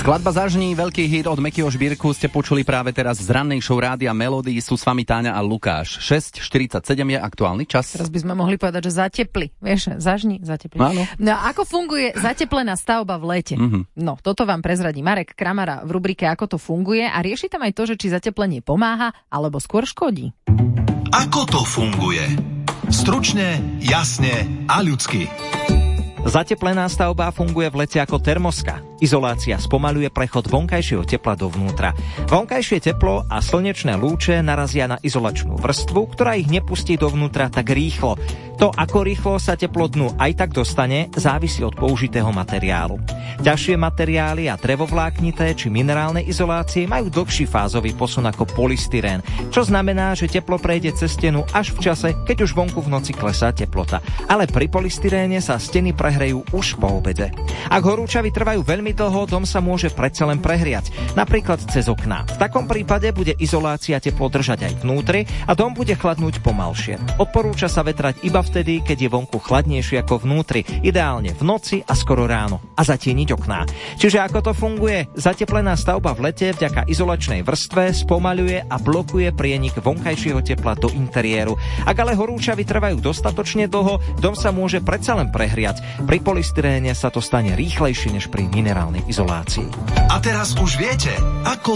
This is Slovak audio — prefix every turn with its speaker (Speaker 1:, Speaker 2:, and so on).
Speaker 1: Skladba Zažni, veľký hit od Mekyho Žbírku ste počuli práve teraz z rannej show Rádia Melody. Sú s vami Táňa a Lukáš. 6:47 je aktuálny čas.
Speaker 2: Teraz by sme mohli povedať, že zatepli. Vieš, zažni, zatepli.
Speaker 1: Áno.
Speaker 2: No a ako funguje zateplená stavba v lete? No, toto vám prezradí Marek Kramara v rubrike Ako to funguje a rieši tam aj to, že či zateplenie pomáha alebo skôr škodí.
Speaker 3: Ako to funguje? Stručne, jasne a ľudsky.
Speaker 4: Zateplená stavba funguje v lete ako termoska. Izolácia spomaľuje prechod vonkajšieho tepla dovnútra. Vonkajšie teplo a slnečné lúče narazia na izolačnú vrstvu, ktorá ich nepustí dovnútra tak rýchlo. To, ako rýchlo sa teplo dnu aj tak dostane, závisí od použitého materiálu. Ťažšie materiály a drevovláknité či minerálne izolácie majú dlhší fázový posun ako polystyrén, čo znamená, že teplo prejde cez stenu až v čase, keď už vonku v noci klesá teplota. Ale pri polystyréne sa steny prehrejú už po obede. Ak horúčavy trvajú veľmi dlho, dom sa môže predsa len prehriať, napríklad cez okná. V takom prípade bude izolácia teplo držať aj vnútri a dom bude chladnúť pomalšie. Odporúča sa vetrať iba vtedy, keď je vonku chladnejšie ako vnútri, ideálne v noci a skoro ráno, a zatieniť okná. Čiže ako to funguje? Zateplená stavba v lete vďaka izolačnej vrstve spomaľuje a blokuje prienik vonkajšieho tepla do interiéru. Ak ale horúčavy trvajú dostatočne dlho, dom sa môže predsa len prehriať. Pri polystyréne sa to stane rýchlejšie než pri minerálnej izolácii.
Speaker 3: A teraz už viete, ako